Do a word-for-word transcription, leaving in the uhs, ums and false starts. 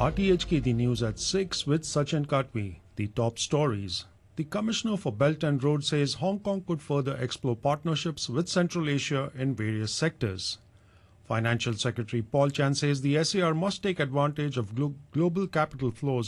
R T H K The News at six with Sachin Katwi. The top stories. The Commissioner for Belt and Road says Hong Kong could further explore partnerships with Central Asia in various sectors. Financial Secretary Paul Chan says the S A R must take advantage of glo- global capital flows